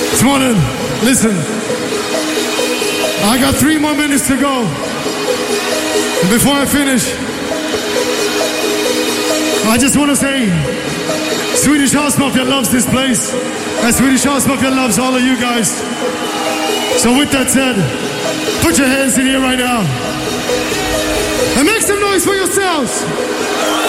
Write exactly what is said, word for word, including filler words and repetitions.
Smollin, listen. I got three more minutes to go. And before I finish, I just want to say, Swedish House Mafia loves this place. And Swedish House Mafia loves all of you guys. So with that said, put your hands in here right now. And make some noise for yourselves.